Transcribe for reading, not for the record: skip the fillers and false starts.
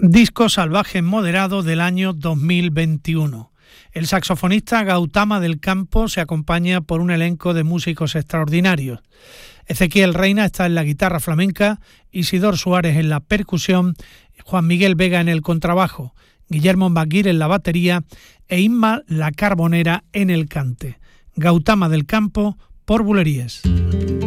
Disco salvaje moderado del año 2021. El saxofonista Gautama del Campo se acompaña por un elenco de músicos extraordinarios. Ezequiel Reina está en la guitarra flamenca, Isidor Suárez en la percusión, Juan Miguel Vega en el contrabajo, Guillermo Baguir en la batería e Inma La Carbonera en el cante. Gautama del Campo por Buleríes.